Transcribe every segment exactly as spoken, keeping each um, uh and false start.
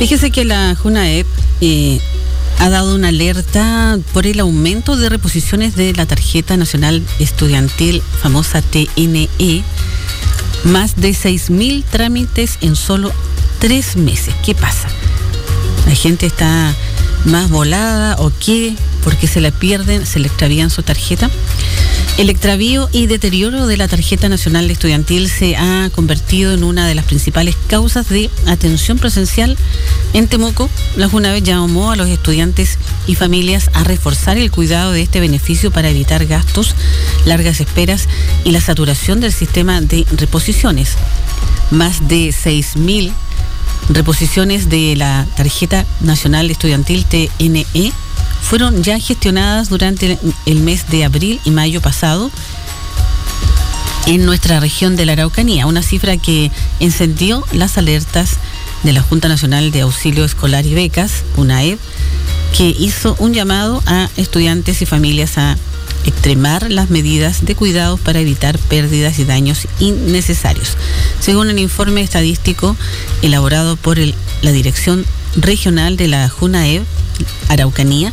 Fíjese que la JUNAEP eh, ha dado una alerta por el aumento de reposiciones de la tarjeta nacional estudiantil, famosa T N E, más de seis mil trámites en solo tres meses. ¿Qué pasa? ¿La gente está más volada o qué? ¿Por qué se la pierden, se le extravían su tarjeta? El extravío y deterioro de la tarjeta nacional estudiantil se ha convertido en una de las principales causas de atención presencial en Temuco. La JUNAEP llamó a los estudiantes y familias a reforzar el cuidado de este beneficio para evitar gastos, largas esperas y la saturación del sistema de reposiciones. Más de seis mil reposiciones de la tarjeta nacional estudiantil T N E fueron ya gestionadas durante el mes de abril y mayo pasado en nuestra región de la Araucanía, una cifra que encendió las alertas de la Junta Nacional de Auxilio Escolar y Becas, JUNAEP, que hizo un llamado a estudiantes y familias a extremar las medidas de cuidado para evitar pérdidas y daños innecesarios. Según el informe estadístico elaborado por el, la Dirección Regional de la JUNAEP Araucanía,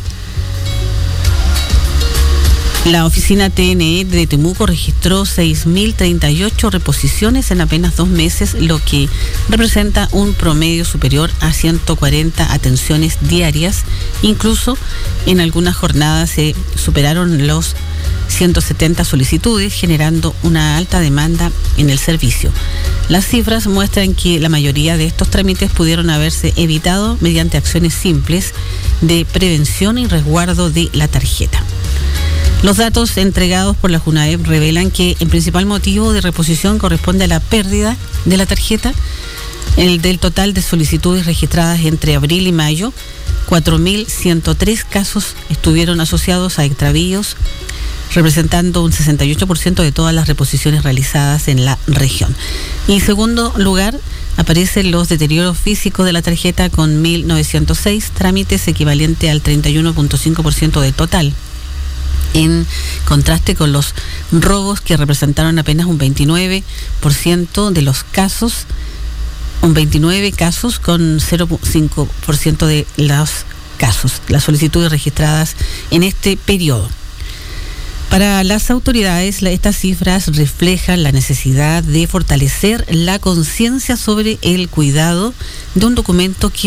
la oficina T N E de Temuco registró seis mil treinta y ocho reposiciones en apenas dos meses, lo que representa un promedio superior a ciento cuarenta atenciones diarias. Incluso en algunas jornadas se superaron los ciento setenta solicitudes, generando una alta demanda en el servicio. Las cifras muestran que la mayoría de estos trámites pudieron haberse evitado mediante acciones simples de prevención y resguardo de la tarjeta. Los datos entregados por la JUNAEP revelan que el principal motivo de reposición corresponde a la pérdida de la tarjeta. El del total de solicitudes registradas entre abril y mayo, cuatro mil ciento tres casos estuvieron asociados a extravíos, representando un sesenta y ocho por ciento de todas las reposiciones realizadas en la región. Y en segundo lugar, aparecen los deterioros físicos de la tarjeta con mil novecientos seis trámites, equivalente al treinta y uno punto cinco por ciento del total, en contraste con los robos, que representaron apenas un veintinueve por ciento de los casos, un veintinueve casos con cero punto cinco por ciento de los casos, las solicitudes registradas en este periodo. Para las autoridades, estas cifras reflejan la necesidad de fortalecer la conciencia sobre el cuidado de un documento que